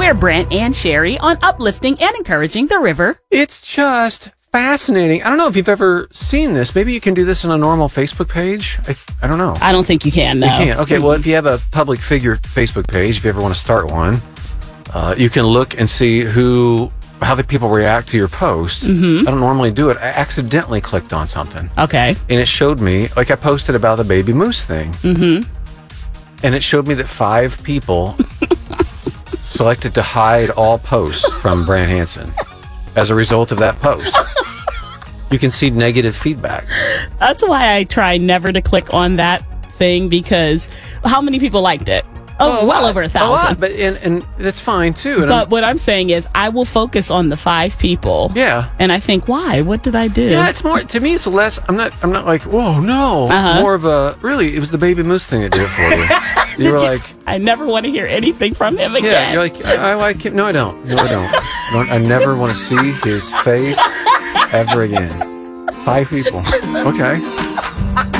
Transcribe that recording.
We're Brent and Sherry on uplifting and encouraging the river. It's just fascinating. I don't know if you've ever seen this. Maybe you can do this on a normal Facebook page. I don't know. I don't think you can, no. You can't. Okay, well, if you have a public figure Facebook page, if you ever want to start one, you can look and see how the people react to your post. I don't normally do it. I accidentally clicked on something. Okay. And it showed me, like I posted about the baby moose thing. And it showed me that 5 people selected to hide all posts from Brant Hansen as a result of that post. You can see negative feedback. That's why I try never to click on that thing, because how many people liked it? Oh, well over 1,000. A lot, but and that's fine too. And but what I'm saying is, I will focus on the 5 people. Yeah. And I think, why? What did I do? Yeah, it's more, to me, it's less, I'm not like, whoa, no. More of a, really, it was the baby moose thing that did it for you. You were like, I never want to hear anything from him again. Yeah, you're like, I like him. No, I don't. No, I don't. I never want to see his face ever again. 5 people. Okay.